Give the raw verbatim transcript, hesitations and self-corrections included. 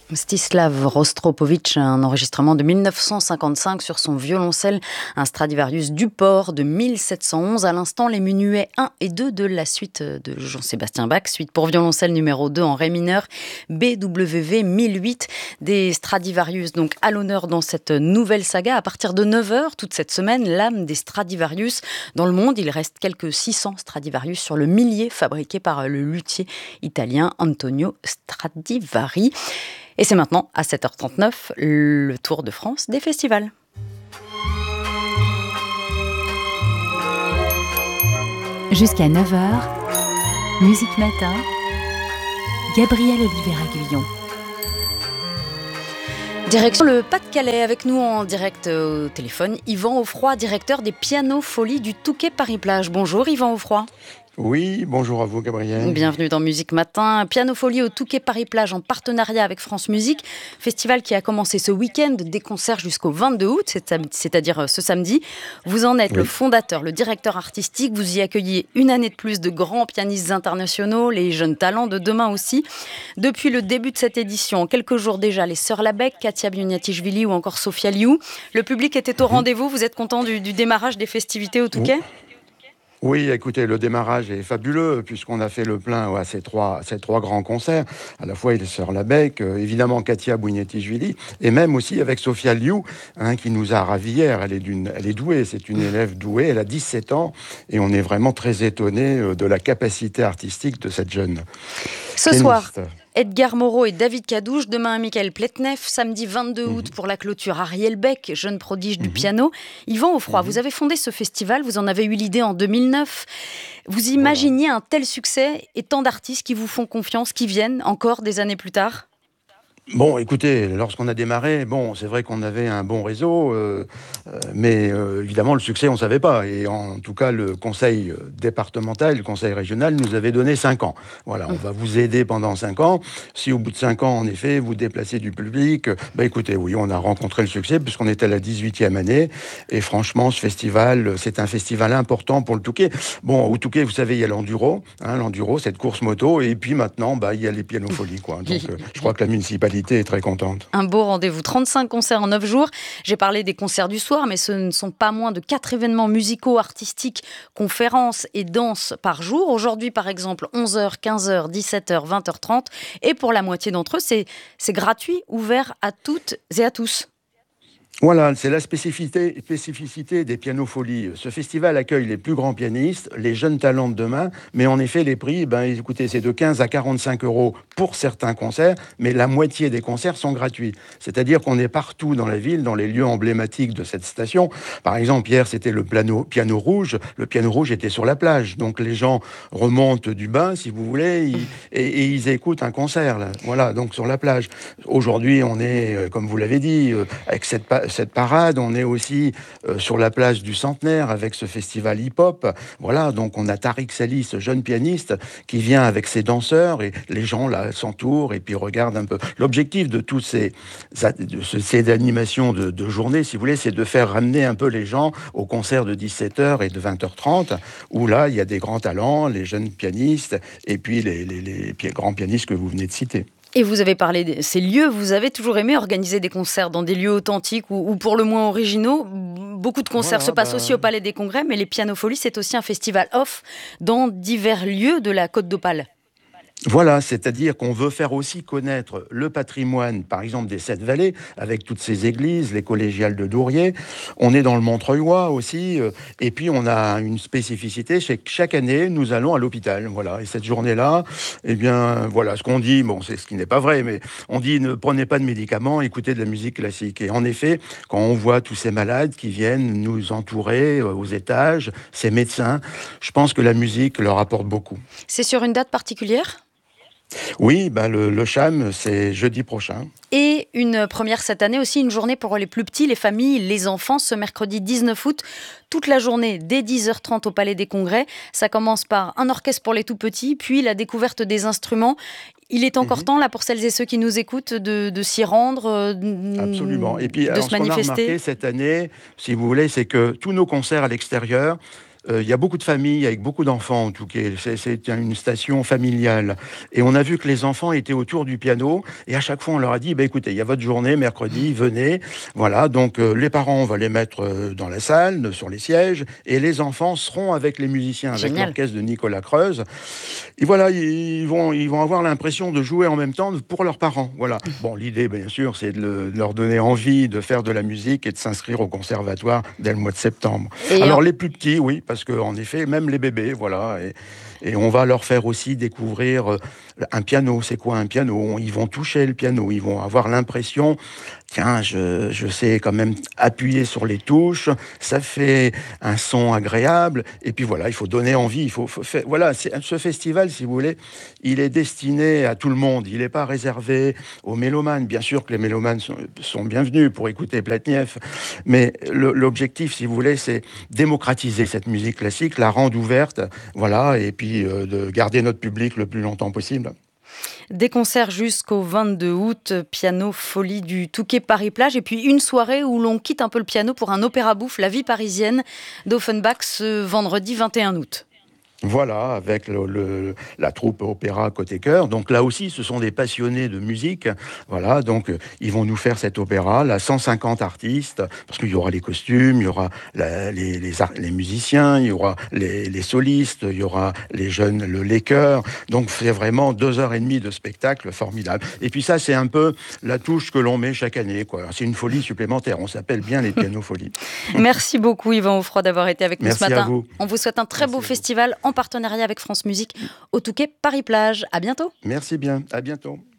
Mstislav Rostropovitch, un enregistrement de mille neuf cent cinquante-cinq sur son violoncelle, un Stradivarius Duport de mille sept cent onze. À l'instant, les minuets un et deux de la suite de Jean-Sébastien Bach, suite pour violoncelle numéro deux en ré mineur, B W V mille huit, des Stradivarius donc à l'honneur dans cette nouvelle saga. À partir de neuf heures, toute cette semaine, l'âme des Stradivarius. Dans le monde, il reste quelques six cents Stradivarius sur le millier fabriqué par le luthier italien Antonio Stradivari. Et c'est maintenant, à sept heures trente-neuf, le Tour de France des festivals. Jusqu'à neuf heures, Musique Matin, Gabriel Olivier-Aguillon. Direction le Pas-de-Calais, avec nous en direct au téléphone, Yvan Offroy, directeur des Piano Folies du Touquet Paris-Plage. Bonjour Yvan Offroy. Oui, bonjour à vous Gabriel. Bienvenue dans Musique Matin. Piano Folie au Touquet Paris-Plage en partenariat avec France Musique. Festival qui a commencé ce week-end, des concerts jusqu'au vingt-deux août, c'est-à-dire ce samedi. Vous en êtes oui. le fondateur, le directeur artistique. Vous y accueillez une année de plus de grands pianistes internationaux, les jeunes talents de demain aussi. Depuis le début de cette édition, en quelques jours déjà, les Sœurs Labec, Katia Bioniatichvili ou encore Sofia Liu. Le public était au mmh. rendez-vous. Vous êtes content du, du démarrage des festivités au Touquet ? mmh. Oui, écoutez, le démarrage est fabuleux puisqu'on a fait le plein à ces trois, ces trois grands concerts, à la fois les Sœurs Labec, euh, évidemment Katia Bioniatichvili, et même aussi avec Sofia Liu, hein, qui nous a ravis hier. Elle est, d'une, elle est douée, c'est une élève douée, elle a dix-sept ans, et on est vraiment très étonnés de la capacité artistique de cette jeune Ce pianiste. Soir, Edgar Moreau et David Cadouche, demain Michael Pletnev, samedi vingt-deux août mmh. pour la clôture Ariel Beck, jeune prodige mmh. du piano. Yvan Offroy, mmh. vous avez fondé ce festival, vous en avez eu l'idée en deux mille neuf. Vous imaginiez voilà. un tel succès et tant d'artistes qui vous font confiance, qui viennent encore des années plus tard ? Bon, écoutez, lorsqu'on a démarré, bon, c'est vrai qu'on avait un bon réseau, euh, euh, mais euh, évidemment, le succès, on ne savait pas. Et en tout cas, le conseil départemental, le conseil régional nous avait donné cinq ans. Voilà, on va vous aider pendant cinq ans. Si au bout de cinq ans, en effet, vous déplacez du public, bah écoutez, oui, on a rencontré le succès puisqu'on était à la dix-huitième année. Et franchement, ce festival, c'est un festival important pour le Touquet. Bon, au Touquet, vous savez, il y a l'enduro, hein, l'enduro, cette course moto. Et puis maintenant, bah, il y a les Piano Folies, quoi. Donc, euh, je crois que la municipalité est très contente. Un beau rendez-vous, trente-cinq concerts en neuf jours. J'ai parlé des concerts du soir, mais ce ne sont pas moins de quatre événements musicaux, artistiques, conférences et danses par jour. Aujourd'hui, par exemple, onze heures, quinze heures, dix-sept heures, vingt heures trente. Et pour la moitié d'entre eux, c'est, c'est gratuit, ouvert à toutes et à tous. Voilà, c'est la spécificité, spécificité des Piano Folies. Ce festival accueille les plus grands pianistes, les jeunes talents de demain, mais en effet, les prix, ben, écoutez, c'est de quinze à quarante-cinq euros pour certains concerts, mais la moitié des concerts sont gratuits. C'est-à-dire qu'on est partout dans la ville, dans les lieux emblématiques de cette station. Par exemple, hier, c'était le piano, piano rouge. Le piano rouge était sur la plage, donc les gens remontent du bain, si vous voulez, ils, et, et ils écoutent un concert, là. Voilà, donc sur la plage. Aujourd'hui, on est, comme vous l'avez dit, avec cette cette parade, on est aussi euh, sur la place du Centenaire avec ce festival hip-hop. Voilà, donc on a Tariq Sali, ce jeune pianiste, qui vient avec ses danseurs et les gens là s'entourent et puis regardent un peu. L'objectif de toutes ces, de ces animations de, de journée, si vous voulez, c'est de faire ramener un peu les gens au concert de dix-sept heures et de vingt heures trente, où là, il y a des grands talents, les jeunes pianistes et puis les, les, les, les grands pianistes que vous venez de citer. Et vous avez parlé de ces lieux, vous avez toujours aimé organiser des concerts dans des lieux authentiques ou, ou pour le moins originaux. Beaucoup de concerts voilà, se passent bah... aussi au Palais des Congrès, mais les Piano Folies, c'est aussi un festival off dans divers lieux de la Côte d'Opale. Voilà, c'est-à-dire qu'on veut faire aussi connaître le patrimoine, par exemple, des Sept Vallées, avec toutes ces églises, les collégiales de Dourier. On est dans le Montreuilois aussi, euh, et puis on a une spécificité, c'est que chaque année, nous allons à l'hôpital. Voilà, et cette journée-là, eh bien, voilà, ce qu'on dit, bon, c'est ce qui n'est pas vrai, mais on dit ne prenez pas de médicaments, écoutez de la musique classique. Et en effet, quand on voit tous ces malades qui viennent nous entourer euh, aux étages, ces médecins, je pense que la musique leur apporte beaucoup. C'est sur une date particulière ? Oui, ben le, le CHAM, c'est jeudi prochain. Et une première cette année aussi, une journée pour les plus petits, les familles, les enfants, ce mercredi dix-neuf août, toute la journée, dès dix heures trente au Palais des Congrès. Ça commence par un orchestre pour les tout petits, puis la découverte des instruments. Il est encore mmh. temps, là, pour celles et ceux qui nous écoutent, de, de s'y rendre, de, Absolument. Et puis, de alors, se ce qu'on manifester. a remarqué cette année, si vous voulez, c'est que tous nos concerts à l'extérieur, euh, il y a beaucoup de familles avec beaucoup d'enfants en tout cas. C'est, c'est une station familiale. Et on a vu que les enfants étaient autour du piano et à chaque fois on leur a dit, bah, écoutez, il y a votre journée mercredi, venez. Voilà, donc euh, les parents, on va les mettre euh, dans la salle, sur les sièges, et les enfants seront avec les musiciens, avec Génial. l'orchestre de Nicolas Creuse. Et voilà, ils vont, ils vont avoir l'impression de jouer en même temps pour leurs parents. Voilà. Bon, l'idée, bien sûr, c'est de, le, de leur donner envie de faire de la musique et de s'inscrire au conservatoire dès le mois de septembre. Et Alors en- les plus petits, oui, parce qu'en effet, même les bébés, voilà. Et, et on va leur faire aussi découvrir euh, un piano. C'est quoi un piano? Ils vont toucher le piano, ils vont avoir l'impression, tiens, je, je sais quand même appuyer sur les touches, ça fait un son agréable. Et puis voilà, il faut donner envie. Il faut, faut faire, voilà, c'est, ce festival, si vous voulez, il est destiné à tout le monde. Il n'est pas réservé aux mélomanes. Bien sûr que les mélomanes sont, sont bienvenus pour écouter Pletniev, mais le, l'objectif, si vous voulez, c'est démocratiser cette musique classique, la rendre ouverte, voilà, et puis euh, de garder notre public le plus longtemps possible. Des concerts jusqu'au vingt-deux août, piano folie du Touquet Paris-Plage, et puis une soirée où l'on quitte un peu le piano pour un opéra bouffe, La vie parisienne d'Offenbach, ce vendredi vingt et un août. Voilà, avec le, le, la troupe opéra côté chœur. Donc là aussi, ce sont des passionnés de musique. Voilà, donc euh, ils vont nous faire cet opéra, là, cent cinquante artistes, parce qu'il y aura les costumes, il y aura la, les, les, les musiciens, il y aura les, les solistes, il y aura les jeunes, le, les chœurs. Donc c'est vraiment deux heures et demie de spectacle formidable. Et puis ça, c'est un peu la touche que l'on met chaque année, quoi. C'est une folie supplémentaire. On s'appelle bien les piano-folies. Merci beaucoup Yvan Offroy d'avoir été avec nous Merci ce matin. à vous. On vous souhaite un très Merci beau festival en partenariat avec France Musique au Touquet Paris-Plage. À bientôt. Merci bien, à bientôt.